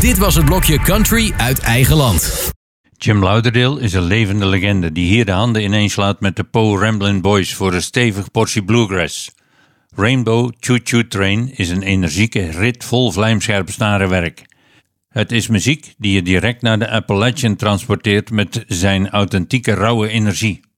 Dit was het blokje Country uit eigen land. Jim Lauderdale is een levende legende die hier de handen ineenslaat met de Poe Ramblin' Boys voor een stevig portie bluegrass. Rainbow Choo Choo Train is een energieke rit vol vlijmscherpe snarenwerk. Het is muziek die je direct naar de Appalachian transporteert met zijn authentieke rauwe energie.